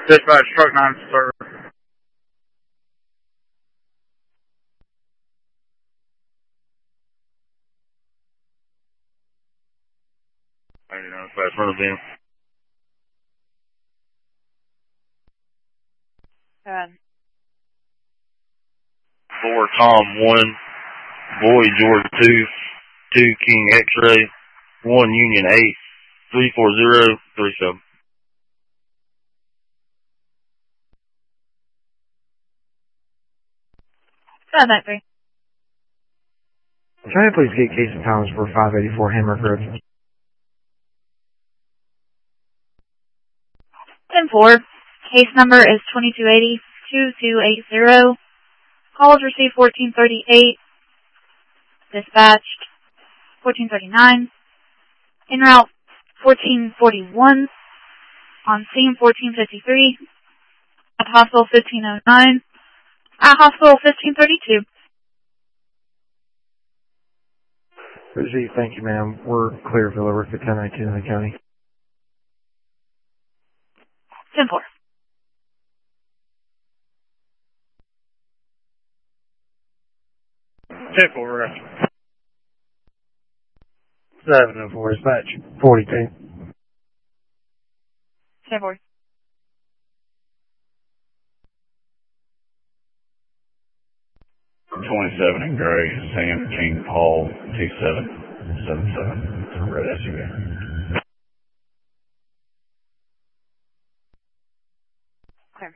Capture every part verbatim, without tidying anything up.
Dispatch, truck nine, sir. I didn't know if that's one of them. Good. Four, Tom, one, Boy, George, two, two, King, X-ray, one, Union, eight, three, four, zero, three, seven. Good, night three. Can I please get Casey Thomas for five eighty-four Hammer Road? ten four. Case number is twenty-two eighty, twenty-two eighty. Calls received fourteen thirty-eight. Dispatched fourteen thirty-nine. En route fourteen forty-one. On scene fourteen fifty-three. At hospital fifteen oh nine. At hospital fifteen thirty-two. Receive, thank you, ma'am. We're clear for over for ten nineteen in the county. ten four. ten four, right. seven oh four, dispatch. forty-two. ten four. twenty-seven in gray, Sam King Paul, T seven seven seven, red S U V. Clear.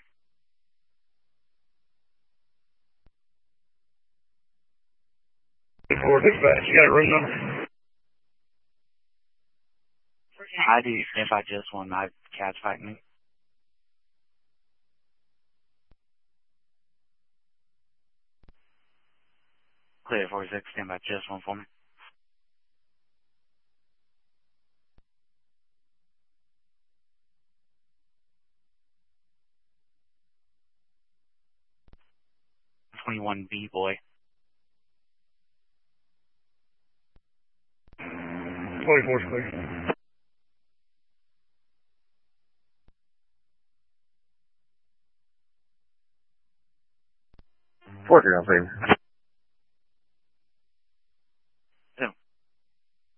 four dispatch, you got a room number? I do, if I just want my catch fight me. Clear forty-six, stand by just one for me. twenty-one B, boy. twenty-four, clear. forty, I'm